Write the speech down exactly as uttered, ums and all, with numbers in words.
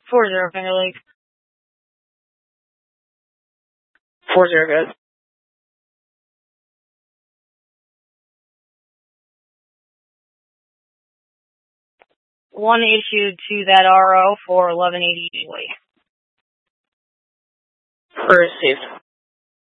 Four zero, Finger Lake. Four zero, guys. One issued to that R O for eleven eighty. Received.